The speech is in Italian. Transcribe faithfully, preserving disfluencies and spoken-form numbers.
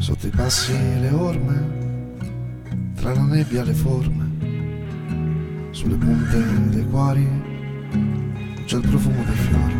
Sotto i passi e le orme, tra la nebbia e le forme, sulle punte dei cuori c'è il profumo dei fiori.